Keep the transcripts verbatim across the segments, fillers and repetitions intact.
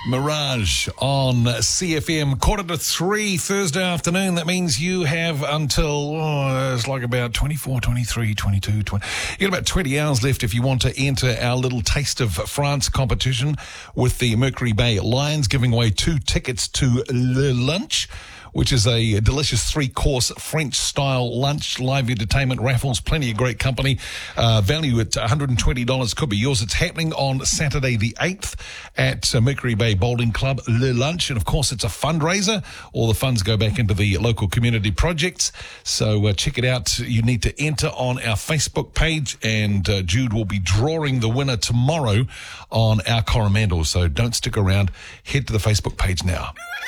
Mirage on C F M, quarter to three Thursday afternoon. That means you have until, oh, it's like about twenty-four, twenty-three, twenty-two, twenty. You got about twenty hours left if you want to enter our little Taste of France competition with the Mercury Bay Lions, giving away two tickets to Le Lunch, which is a delicious three-course French-style lunch, live entertainment, raffles, plenty of great company. Uh, value at one hundred twenty dollars could be yours. It's happening on Saturday the eighth at uh, Mercury Bay Bowling Club, Le Lunch. And, of course, it's a fundraiser. All the funds go back into the local community projects. So uh, check it out. You need to enter on our Facebook page, and uh, Jude will be drawing the winner tomorrow on our Coromandel. So don't stick around. Head to the Facebook page now.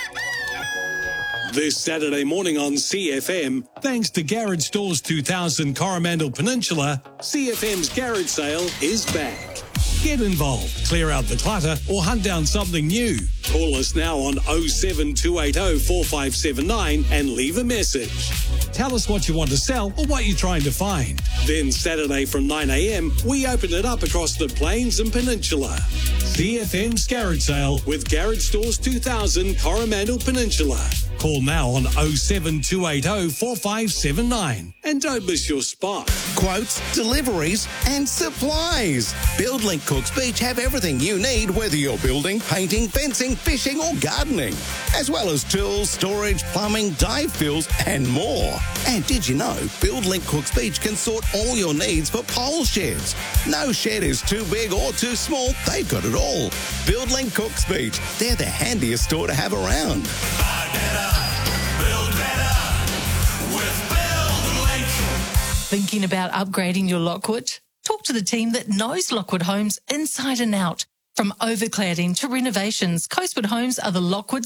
This Saturday morning on C F M, thanks to Garage Stores two thousand Coromandel Peninsula, C F M's garage sale is back. Get involved, clear out the clutter, or hunt down something new. Call us now on oh seven two eight oh four five seven nine and leave a message. Tell us what you want to sell or what you're trying to find. Then Saturday from nine a.m, we open it up across the Plains and Peninsula. C F M's garage sale with Garage Stores two thousand Coromandel Peninsula. Call now on oh seven two eight oh four five seven nine and don't miss your spot. Quotes, deliveries and supplies. BuildLink Cooks Beach have everything you need, whether you're building, painting, fencing, fishing or gardening, as well as tools, storage, plumbing, dive fills and more. And did you know BuildLink Cooks Beach can sort all your needs for pole sheds? No shed is too big or too small. They've got it all. BuildLink Cooks Beach. They're the handiest store to have around. Buy better, build better with BuildLink. Thinking about upgrading your Lockwood? Talk to the team that knows Lockwood Homes inside and out. From overcladding to renovations, Coastwood Homes are the Lockwood